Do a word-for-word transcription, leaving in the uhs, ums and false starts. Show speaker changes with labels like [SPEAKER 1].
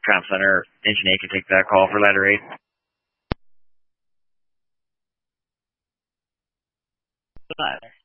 [SPEAKER 1] Comp Center. Engine eight can take that call for ladder eight.
[SPEAKER 2] Ladder.